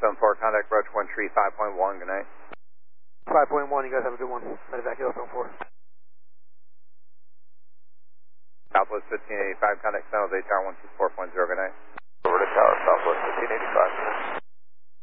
7-4, contact approach 135.1, good night. 5.1, you guys have a good one. Medevac Kilo 74. Southwest 1585, contact San Jose Tower 164.0, good night. Over to Tower, Southwest 1585.